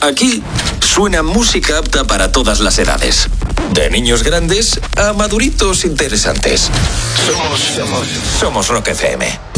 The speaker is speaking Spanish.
Aquí suena música apta para todas las edades. De niños grandes a maduritos interesantes. Somos Rock FM.